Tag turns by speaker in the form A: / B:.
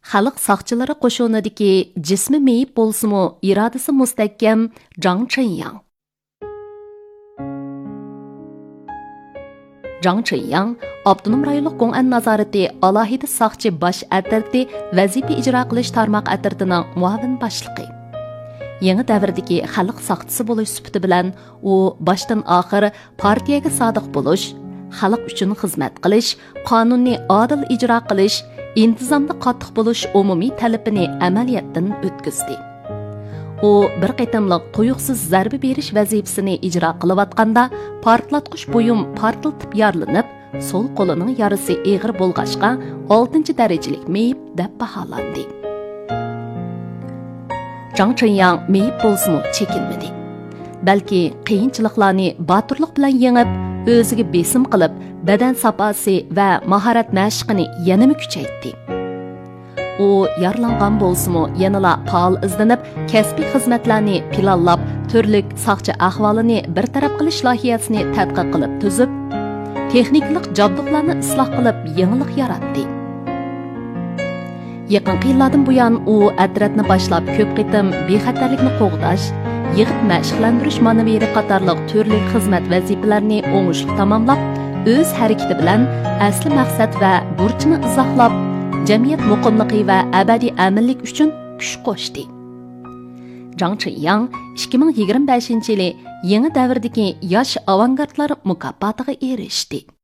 A: Xalq saqchilari qo'shunidagi jismi meyib bo'lsimi, irodasi mustahkam Zhang Chenyang. Zhang Chenyang, Abdunum rayonluq Gong'an nazorati alohida saqchi bosh atirti vazifa ijro qilish tarmoq atirtining muavin boshlig'i. Yangi davrdagi xalq saqchisi bo'lish sifati bilan u boshdan oxir partiyaga sodiq bo'lish, xalq uchun xizmat qilish, qonunni adil ijro qilish, intizomda qattiq bo'lish umumiy talabini amaliyotdan o'tkazdi. U bir qitimliq tuyuqsiz zarba berish vazifasini ijro qilayotganda portlatqich buyum portlatib yorilinib, sol qo'lining yarasi eg'ir bo'lg'achqa 6-darajalik meyib deb baholandi. Zhang Chenyang meyib bo'lsimi chekinmadi. Balki qiyinchiliklarni boturlik bilan yengib, o'ziga besim qilib, badan saposi va mahorat mashqini yanada kuchaytirdi. U yaralangan bo'lsimi, yanala faol izlanib, kasbiy xizmatlarni planlab, turli saqchi ahvolini bir taraf qilish loyihasini tadqiq qilib tuzib, texniklik jabduqlarni isloh qilib, yangilik yaratdi. Yaqin yillardan buyon u atratni boshlab ko'p qitim bexatarlikni qo'g'dash, yig'it mashqlantirish manevri qatorliq turli xizmat vazifalarini o'ngishli tamomlab, o'z harakati bilan asli maqsad va burchini izohlab, jamiyat muqimligi va abadiy aminlik uchun kuch qo'shdi. Zhang Chenyang 2025-yili yangi davrdagi yosh avangardlar mukofotiga erishdi.